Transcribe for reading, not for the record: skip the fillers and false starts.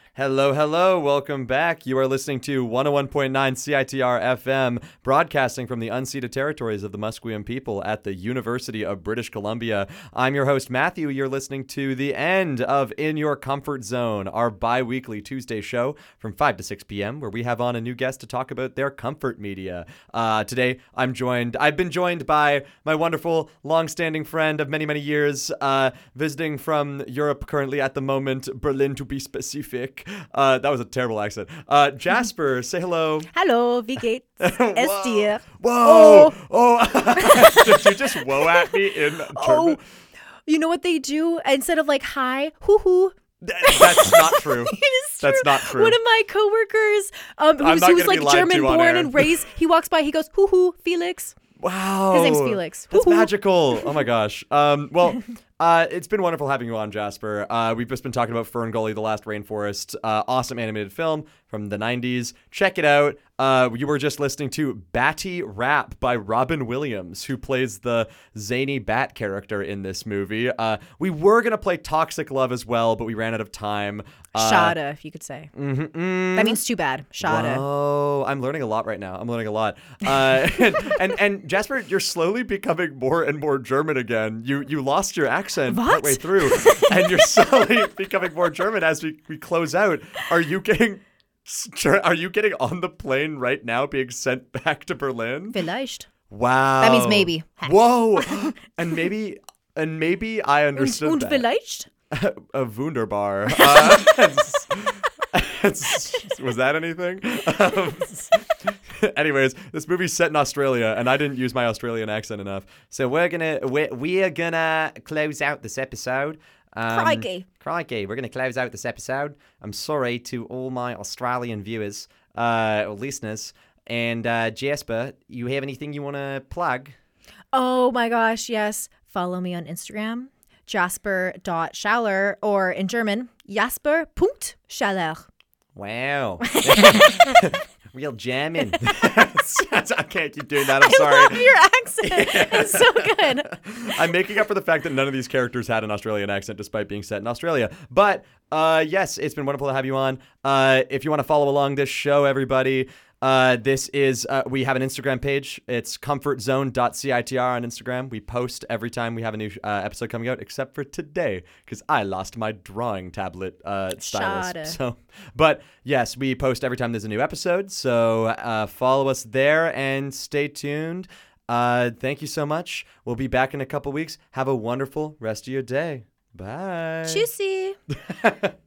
Hello, hello. Welcome back. You are listening to 101.9 CITR FM, broadcasting from the unceded territories of the Musqueam people at the University of British Columbia. I'm your host, Matthew. You're listening to the end of In Your Comfort Zone, our bi-weekly Tuesday show from 5 to 6 p.m., where we have on a new guest to talk about their comfort media. Today, I've been joined by my wonderful, long-standing friend of many, many years, visiting from Europe currently at the moment, Berlin to be specific. That was a terrible accent. Jasper, say hello. Hallo, wie geht's? Es dir? Whoa! Oh! Did you just whoa at me in German? Oh, you know what they do? Instead of like hi, hoo-hoo. That's not true. It is true. That's not true. One of my coworkers, who's like German born and raised, he walks by, he goes, hoo-hoo, Felix. Wow. His name's Felix. That's Hoo-hoo. magical. Oh my gosh. It's been wonderful having you on, Jasper. We've just been talking about Fern Gully, The Last Rainforest. Awesome animated film from the 90s. Check it out. You were just listening to Batty Rap by Robin Williams, who plays the zany bat character in this movie. We were going to play Toxic Love as well, but we ran out of time. Shada, if you could say. That means too bad. Shada. Oh, I'm learning a lot right now. I'm learning a lot. And Jasper, you're slowly becoming more and more German again. You lost your accent partway through, and you're slowly becoming more German as we close out. Are you getting on the plane right now, being sent back to Berlin? Vielleicht. Wow. That means maybe. Whoa. and maybe I understood Und that. vielleicht? A wunderbar. Was that anything? Anyways, this movie's set in Australia, and I didn't use my Australian accent enough. So we're gonna close out this episode. Crikey. We're gonna close out this episode. I'm sorry to all my Australian viewers or listeners. And Jasper, you have anything you want to plug? Oh my gosh, yes. Follow me on Instagram, jasper.schaller, or in German, jasper.schaller. Wow. Real German. I can't keep doing that. I'm sorry. I love your accent. It's so good. I'm making up for the fact that none of these characters had an Australian accent despite being set in Australia. But yes, it's been wonderful to have you on. If you want to follow along this show, everybody, this is we have an Instagram page. It's comfortzone.citr on Instagram. We post every time we have a new episode coming out, except for today because I lost my drawing tablet stylus. But yes, we post every time there's a new episode. So follow us there and stay tuned. Thank you so much. We'll be back in a couple weeks. Have a wonderful rest of your day. Bye. Tschüssi.